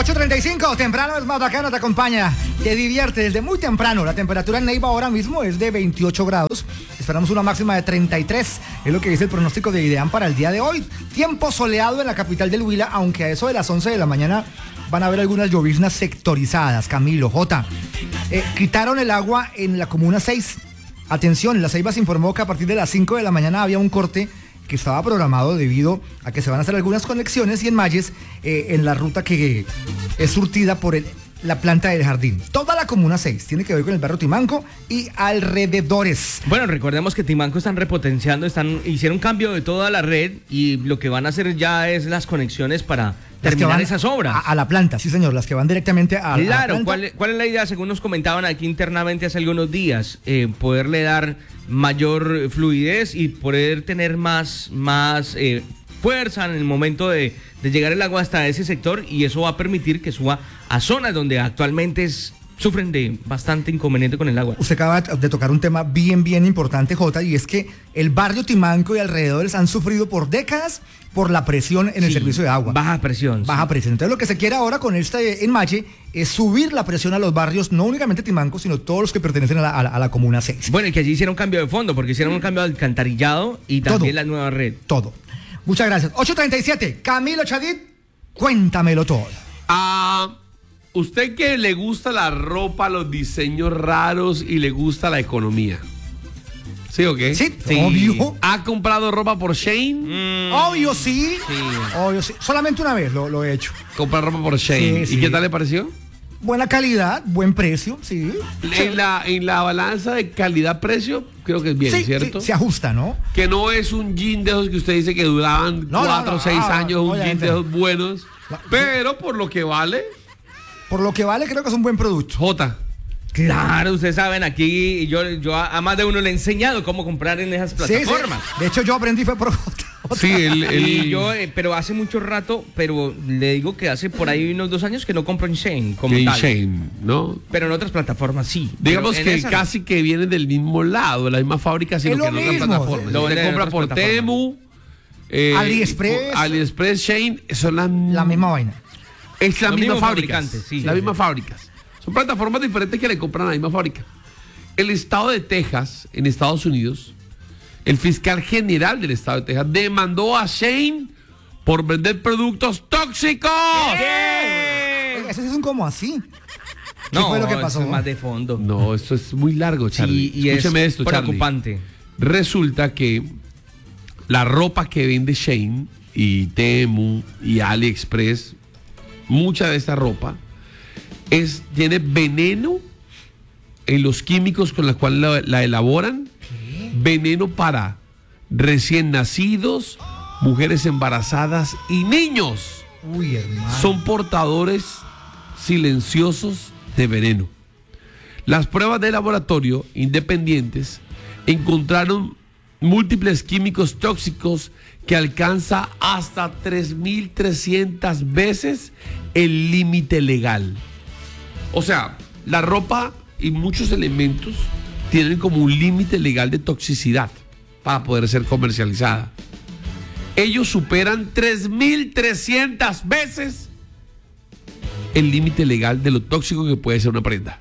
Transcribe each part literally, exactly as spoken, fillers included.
ocho treinta y cinco, temprano es más bacano, te acompaña, te divierte desde muy temprano. La temperatura en Neiva ahora mismo es de veintiocho grados. Esperamos una máxima de treinta y tres. Es lo que dice el pronóstico de IDEAM para el día de hoy. Tiempo soleado en la capital del Huila, aunque a eso de las once de la mañana van a haber algunas lloviznas sectorizadas. Camilo, J. Eh, quitaron el agua en la comuna seis. Atención, la Ceiba se informó que a partir de las cinco de la mañana había un corte que estaba programado debido a que se van a hacer algunas conexiones y enmalles eh, en la ruta que es surtida por el, la planta del jardín. Toda la comuna seis tiene que ver con el barrio Timanco y alrededores. Bueno, recordemos que Timanco están repotenciando, están, hicieron cambio de toda la red y lo que van a hacer ya es las conexiones para terminar esas obras. A, a la planta, sí señor, las que van directamente a, claro, a la planta. ¿cuál, ¿cuál es la idea? Según nos comentaban aquí internamente hace algunos días, eh, poderle dar mayor fluidez y poder tener más, más eh, fuerza en el momento de, de llegar el agua hasta ese sector, y eso va a permitir que suba a zonas donde actualmente es, sufren de bastante inconveniente con el agua. Usted acaba de tocar un tema bien, bien importante, Jota, y es que el barrio Timanco y alrededores han sufrido por décadas por la presión en el sí, servicio de agua. Baja presión. Baja sí. presión. Entonces lo que se quiere ahora con este enmache es subir la presión a los barrios, no únicamente Timanco, sino todos los que pertenecen a la, a la, a la comuna seis. Bueno, y que allí hicieron un cambio de fondo, porque hicieron un cambio de alcantarillado y también todo, la nueva red. Todo. Muchas gracias. ocho treinta y siete, Camilo Chadid, cuéntamelo todo. Ah... Usted que le gusta la ropa, los diseños raros y le gusta la economía. ¿Sí o qué? Sí, sí. Obvio. ¿Ha comprado ropa por Shein? Mm. Obvio, sí. sí. Obvio, sí. Solamente una vez lo, lo he hecho. Comprar ropa por Shein. Sí, ¿Y sí. qué tal le pareció? Buena calidad, buen precio, sí. En la, en la balanza de calidad-precio, creo que es bien, sí, ¿cierto? Sí, se ajusta, ¿no? Que no es un jean de esos que usted dice que duraban no, cuatro o no, no, seis no, años, no, un jean de esos buenos. No, pero por lo que vale... Por lo que vale, creo que es un buen producto. Jota. Claro, ustedes saben, aquí yo, yo a más de uno le he enseñado cómo comprar en esas plataformas. Sí, sí. De hecho, yo aprendí fue por Jota. Sí, el, el... Y yo, eh, pero hace mucho rato, pero le digo que hace por ahí unos dos años que no compro en Shein como en tal. Shein, ¿no? Pero en otras plataformas sí. Digamos que casi no. que vienen del mismo lado, de la misma fábrica, sino que en otras plataformas. Lo Usted compra por Temu, eh, AliExpress, AliExpress, Shein, son la, la misma vaina. Es la Los misma fábrica. Sí, la sí, misma sí. fábricas. Son plataformas diferentes que le compran a la misma fábrica. El estado de Texas, en Estados Unidos, el fiscal general del estado de Texas demandó a Shein por vender productos tóxicos. ¿Qué? Eso es un como así. ¿Qué no, fue lo que pasó? Eso es más de fondo. No, esto es muy largo, Charlie. Sí, y Escúcheme es esto, Charlie. preocupante. Resulta que la ropa que vende Shein y Temu y AliExpress, mucha de esta ropa es, tiene veneno en los químicos con los cuales la, la elaboran. ¿Qué? Veneno para recién nacidos, mujeres embarazadas y niños. Uy, hermano. Son portadores silenciosos de veneno. Las pruebas de laboratorio independientes encontraron múltiples químicos tóxicos que alcanza hasta tres mil trescientas veces el límite legal. O sea, la ropa y muchos elementos tienen como un límite legal de toxicidad para poder ser comercializada. Ellos superan tres mil trescientas veces el límite legal de lo tóxico que puede ser una prenda.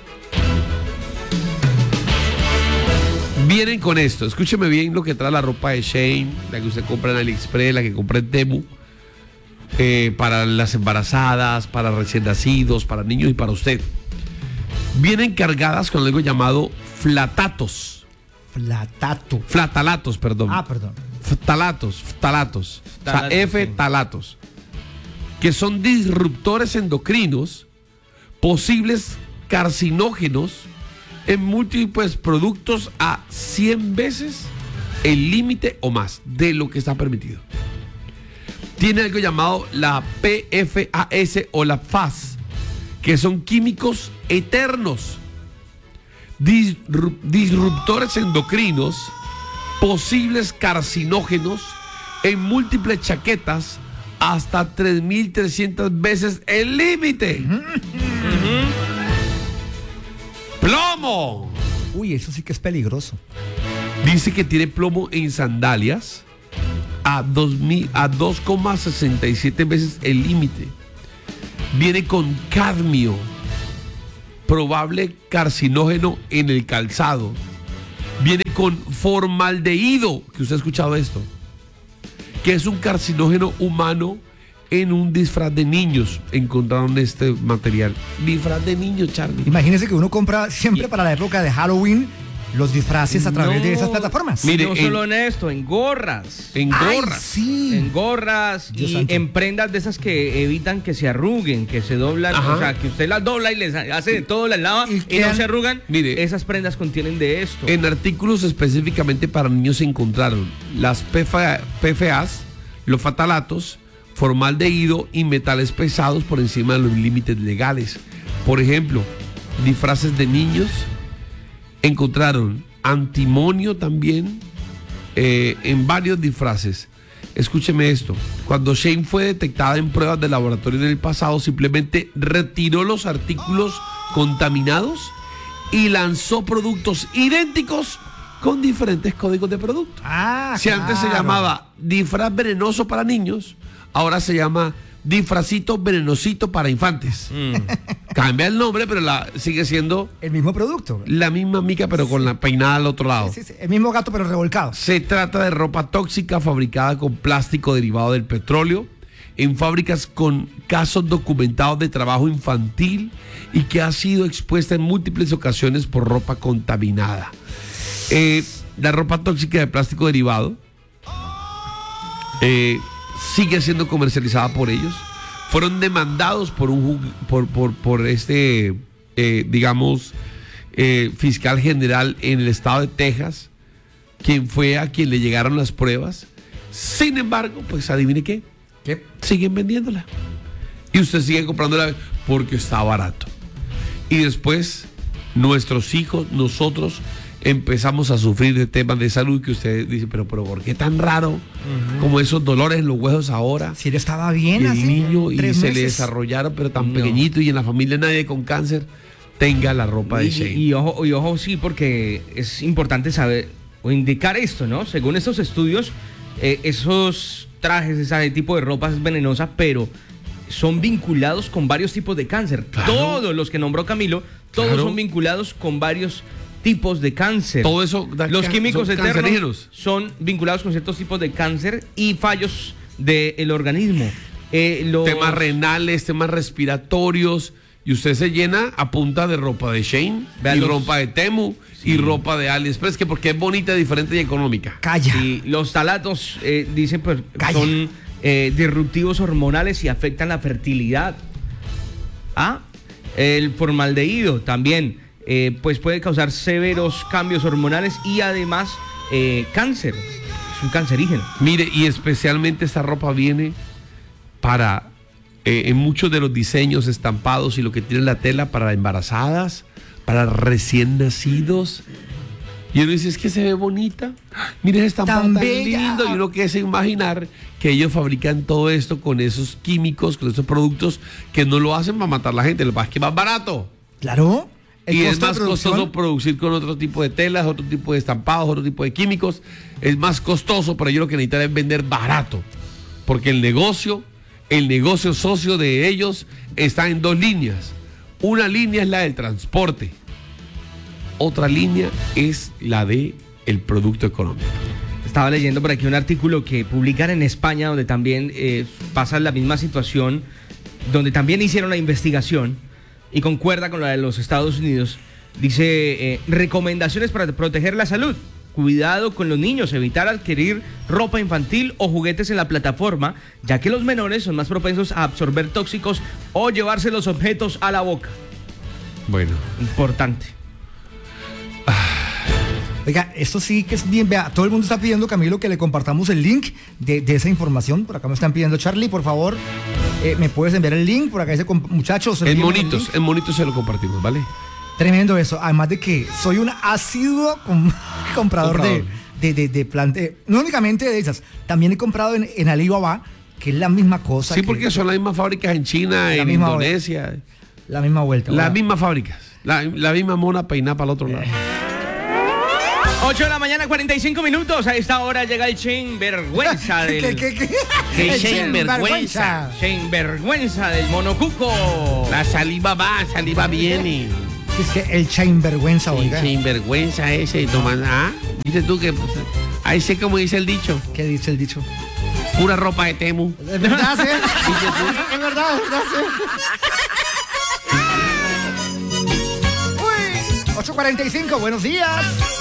Vienen con esto, escúcheme bien lo que trae la ropa de Shein, la que usted compra en AliExpress, la que compra en Temu, eh, para las embarazadas, para recién nacidos, para niños y para usted. Vienen cargadas con algo llamado flatatos. Flatato. Flatalatos, perdón. Ah, perdón. Ftalatos, ftalatos. O sea, F-talatos. Que son disruptores endocrinos, posibles carcinógenos, en múltiples productos a cien veces el límite o más de lo que está permitido. Tiene algo llamado la P F A S o la F A S, que son químicos eternos, disrup- disruptores endocrinos, posibles carcinógenos, en múltiples chaquetas, hasta tres mil trescientas veces el límite. Uh-huh. Uh-huh. ¡Plomo! Uy, eso sí que es peligroso. Dice que tiene plomo en sandalias a dos coma sesenta y siete veces el límite. viene con cadmio, probable carcinógeno en el calzado. Viene con formaldehído, que usted ha escuchado esto, que es un carcinógeno humano en un disfraz de niños. Encontraron este material. Disfraz de niños, Charlie. Imagínese que uno compra siempre para la época de Halloween los disfraces a través No. de esas plataformas. Mire, no en- solo en esto, en gorras. En Ay, gorras. sí. En gorras Dios y santo. en prendas de esas que evitan que se arruguen, que se doblan, Ajá. o sea, que usted las dobla y les hace de todo, las lava Y y, quedan- no se arrugan. Mire. Esas prendas contienen de esto. En artículos específicamente para niños se encontraron las P F As, los fatalatos, formaldehído y metales pesados por encima de los límites legales. Por ejemplo, disfraces de niños, encontraron antimonio también eh, en varios disfraces. Escúcheme esto, cuando Shein fue detectada en pruebas de laboratorio en el pasado, simplemente retiró los artículos contaminados y lanzó productos idénticos con diferentes códigos de producto. Ah, Si antes se claro. llamaba disfraz venenoso para niños, ahora se llama disfrazito venenosito para infantes. Mm. Cambia el nombre, pero la, sigue siendo El mismo producto. la misma mica, pero con la peinada al otro lado. Sí, sí, el mismo gato, pero revolcado. Se trata de ropa tóxica fabricada con plástico derivado del petróleo en fábricas con casos documentados de trabajo infantil y que ha sido expuesta en múltiples ocasiones por ropa contaminada. Eh, la ropa tóxica de plástico derivado eh, sigue siendo comercializada por ellos. Fueron demandados por un ju- por, por, por este eh, digamos eh, fiscal general en el estado de Texas, quien fue a quien le llegaron las pruebas. Sin embargo, pues adivine qué, ¿Qué? siguen vendiéndola y usted sigue comprándola porque está barato. Y después nuestros hijos, nosotros empezamos a sufrir de temas de salud que usted dice, pero, pero ¿por qué tan raro? Uh-huh. Como esos dolores en los huesos ahora. Si él estaba bien Y el hace niño y tres se le meses. desarrollaron, pero tan No. pequeñito, y en la familia nadie con cáncer tenga la ropa de Y, Shein. y ojo, y ojo, sí, porque es importante saber o indicar esto, ¿no? Según estos estudios, eh, esos trajes, ese tipo de ropa es venenosa, pero son vinculados con varios tipos de cáncer. Claro. Todos los que nombró Camilo, todos Claro. son vinculados con varios tipos de cáncer. Todo eso da Los ca- químicos son eternos cancerígenos. son vinculados con ciertos tipos de cáncer y fallos del organismo. Eh, los... Temas renales, temas respiratorios. Y usted se llena a punta de ropa de Shein, Vea y los- ropa de Temu, y ropa de AliExpress, que porque es bonita, diferente y económica. Calla. Y los talatos, eh, dicen, pues, Calla. son eh, disruptivos hormonales y afectan la fertilidad. Ah, el formaldehído también, eh, pues puede causar severos cambios hormonales y además eh, cáncer. Es un cancerígeno. Mire, y especialmente esta ropa viene para, eh, en muchos de los diseños estampados y lo que tiene la tela, para embarazadas, para recién nacidos. Y uno dice, es que se ve bonita. Mire ese estampado Tan tan, bella. lindo. Y uno quiere imaginar que ellos fabrican todo esto con esos químicos, con esos productos que no lo hacen para matar a la gente. Lo que pasa es que es más barato. Claro. El Y es costo de más producción, costoso producir con otro tipo de telas, otro tipo de estampados, otro tipo de químicos. Es más costoso, pero ellos lo que necesitan es vender barato. Porque el negocio, el negocio socio de ellos está en dos líneas. Una línea es la del transporte. Otra línea es la de el producto económico. Estaba leyendo por aquí un artículo que publican en España donde también eh, pasa la misma situación, donde también hicieron la investigación y concuerda con la de los Estados Unidos. Dice, eh, recomendaciones para proteger la salud. Cuidado con los niños, evitar adquirir ropa infantil o juguetes en la plataforma, ya que los menores son más propensos a absorber tóxicos o llevarse los objetos a la boca. Bueno. Importante. Oiga, esto sí que es bien. Vea, todo el mundo está pidiendo, Camilo, que le compartamos el link de, de esa información. Por acá me están pidiendo, Charlie, por favor, eh, ¿me puedes enviar el link? Por acá dice, comp- muchachos. En envíenme el monitos, link. en monitos se lo compartimos, ¿vale? Tremendo eso. Además de que soy un asiduo com- comprador, Comprador. de, de, de, de plante. No únicamente de esas, también he comprado en, en Alibaba, que es la misma cosa. Sí, que- porque son las mismas fábricas en China, La en misma Indonesia. La misma vuelta. Las Ahora, mismas fábricas. La, la misma mona peinada para el otro lado. ocho de la mañana, cuarenta y cinco minutos. A esta hora llega el Shane Vergüenza del... ¿Qué, qué, qué? ¿Qué El Shane Shane Vergüenza? Shane Vergüenza del Monocuco. La saliva va, saliva viene. Es que el Shane Vergüenza, El oiga. sinvergüenza ese, tomando. Ah, dices tú que. Pues, ahí sé cómo dice el dicho. ¿Qué dice el dicho? Pura ropa de Temu. Es verdad, sí. Es verdad, es verdad, sí. Uy, ocho cuarenta y cinco, buenos días.